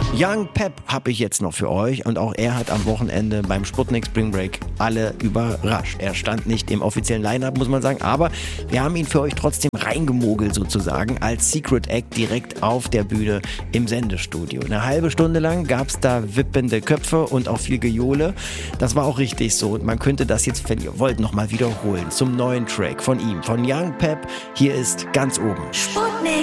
Young Pep habe ich jetzt noch für euch und auch er hat am Wochenende beim Sputnik Spring Break alle überrascht. Er stand nicht im offiziellen Line-Up, muss man sagen, aber wir haben ihn für euch trotzdem reingemogelt sozusagen als Secret Act direkt auf der Bühne im Sendestudio. Eine halbe Stunde lang gab es da wippende Köpfe und auch viel Gejohle. Das war auch richtig so und man könnte das jetzt, wenn ihr wollt, nochmal wiederholen zum neuen Track von ihm, von Young Pep. Hier ist ganz oben. Sputnik.